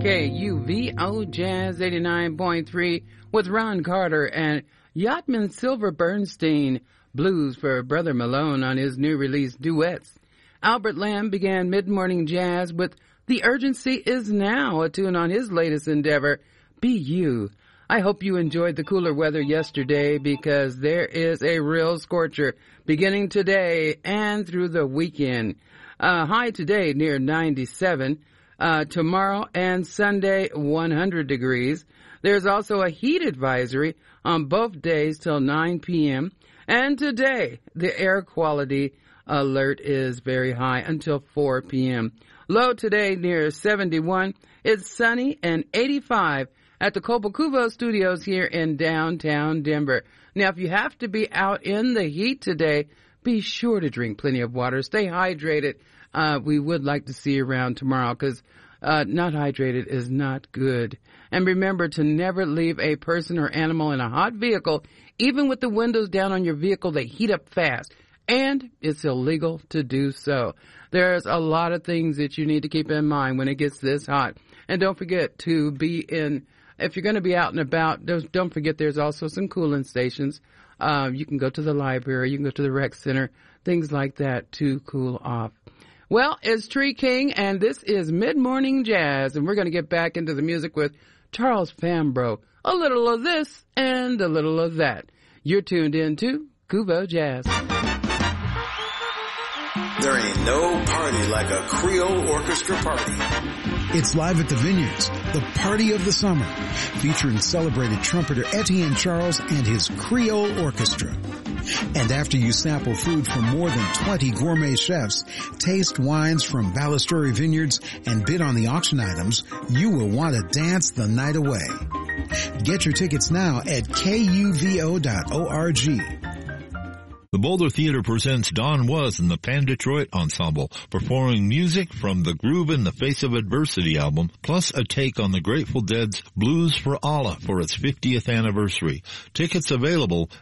KUVO Jazz 89.3 with Ron Carter and Yachtman Silver Bernstein, blues for Brother Malone on his new release Duets. Albert Lamb began mid-morning jazz with The Urgency Is Now, a tune on his latest endeavor, Be You. I hope you enjoyed the cooler weather yesterday because there is a real scorcher beginning today and through the weekend. High today near 97. Tomorrow and Sunday 100 degrees. There's also a heat advisory on both days till 9 p.m. And today the air quality alert is very high until 4 p.m. Low today near 71. It's sunny and 85 at the Copacuvo Studios here in downtown Denver. Now, if you have to be out in the heat today, be sure to drink plenty of water. Stay hydrated. We would like to see you around tomorrow because not hydrated is not good. And remember to never leave a person or animal in a hot vehicle. Even with the windows down on your vehicle, they heat up fast. And it's illegal to do so. There's a lot of things that you need to keep in mind when it gets this hot. And don't forget to be in, if you're going to be out and about, don't forget there's also some cooling stations. You can go to the library, you can go to the rec center, things like that to cool off. Well, it's Tree King, and this is Mid-Morning Jazz, and we're going to get back into the music with Charles Fambro. A little of this and a little of that. You're tuned in to Cuvo Jazz. There ain't no party like a Creole orchestra party. It's live at the Vineyards, the party of the summer, featuring celebrated trumpeter Etienne Charles and his Creole Orchestra. And after you sample food from more than 20 gourmet chefs, taste wines from Ballasturi Vineyards, and bid on the auction items, you will want to dance the night away. Get your tickets now at kuvo.org. The Boulder Theater presents Don Was and the Pan Detroit Ensemble, performing music from the Groove in the Face of Adversity album, plus a take on the Grateful Dead's Blues for Allah for its 50th anniversary. Tickets available